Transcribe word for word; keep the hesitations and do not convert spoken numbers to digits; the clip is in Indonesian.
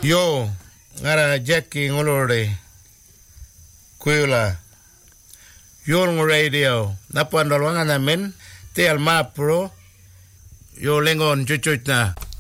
Yo, ngara Jackie ngolore. Kuila. Yo ng radio. Napandalwangan namin. Te alma pro. Yo lengon chuchuch na.